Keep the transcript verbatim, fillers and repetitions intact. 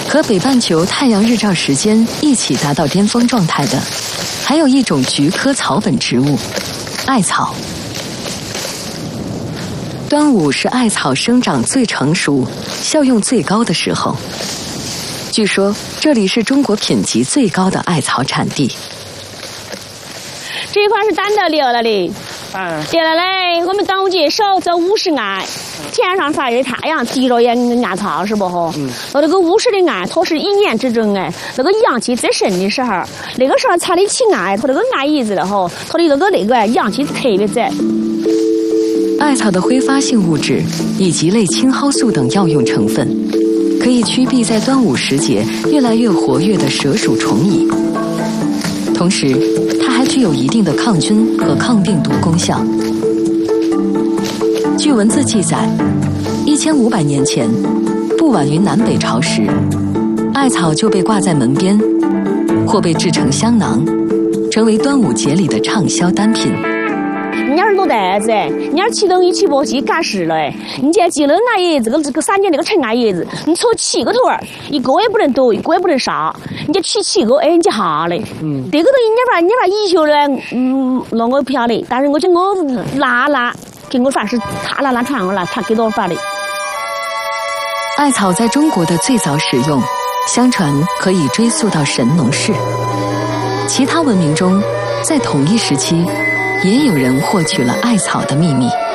和北半球太阳日照时间一起达到巅峰状态的，还有一种菊科草本植物——艾草。端午是艾草生长最成熟、效用最高的时候。据说这里是中国品级最高的艾草产地。 这一块是单的留了的，嗯，留了嘞。我们端午节守这五十艾，天上发热太阳，滴着也艾草是不吼？嗯。那个五十的艾，它是一年之中哎，那个阳气最盛的时候，那个时候采得起艾，它那个艾叶子了吼，它的那个那个阳气特别足。 艾草的挥发性物质以及类青蒿素等药用成分，可以驱避在端午时节越来越活跃的蛇鼠虫蚁。同时，它还具有一定的抗菌和抗病毒功效。据文字记载，一千五百年前，不晚于南北朝时，艾草就被挂在门边，或被制成香囊，成为端午节里的畅销单品。 你要是落袋子，你要是启动一起搏器赶时了，你现在记了艾叶子，这个这个三年这个陈艾叶子，你戳七个头儿，一个也不能多，一个也不能少，你就取七个，哎，你就下嘞。嗯，这个东西你把你把医学呢，嗯，那我不晓得，但是我就我拉拉，给我发是他拉拉传我来，他给我发的。 艾草在中国的最早使用，相传可以追溯到神农氏。其他文明中，在同一时期，也有人获取了艾草的秘密。